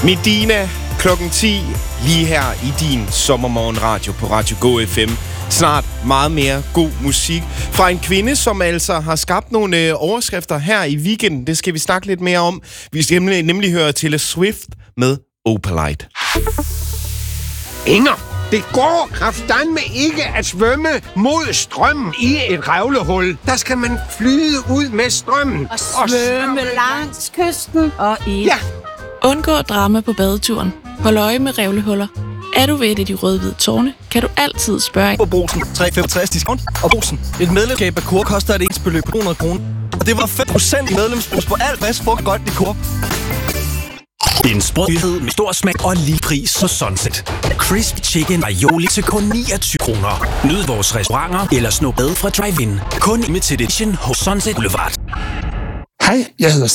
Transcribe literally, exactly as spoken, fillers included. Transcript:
Medina klokken ti, lige her i din sommermorgenradio på Radio Go F M. Snart meget mere god musik fra en kvinde, som altså har skabt nogle øh, overskrifter her i weekenden. Det skal vi snakke lidt mere om. Vi skal nemlig, nemlig høre Taylor Swift med Opalite. Inger, det går kraftedeme ikke at svømme mod strømmen i et revlehul. Der skal man flyde ud med strømmen. Og svømme langs kysten og i... Ja. Undgå drama på badeturen. Hold øje med revlehuller. Er du ved et af de røde-hvide tårne, kan du altid spørge... På Brugsen tre komma femogtres discount. Og Brugsen, et medlemskab af Coop koster et ens beløb på hundrede kroner. Og det var fem procent i medlemsbrug på alt, hvad frugt godt i Coop. En sprødhed med stor smag og lige pris på Sunset. Crispy Chicken Aioli til kun niogtyve kroner. Nyd vores restauranter eller snup bad fra Drive-In. Kun limited edition hos Sunset Boulevard. Hej, jeg hedder